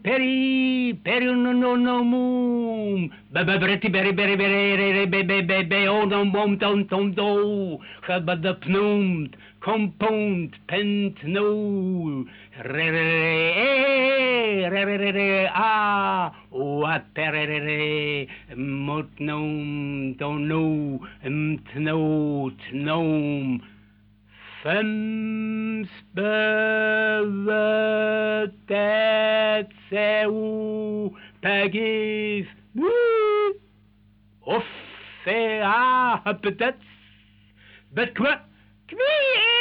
Peri no no no moom. Bereti beri oh no mom tom do. Gaba de pnoemt. Compound pent no. Re ah. Wat perere. Mot noom don no. Tnoom. Femmes peut-être c'est où Peggy's oui off c'est ah peut-être bet quoi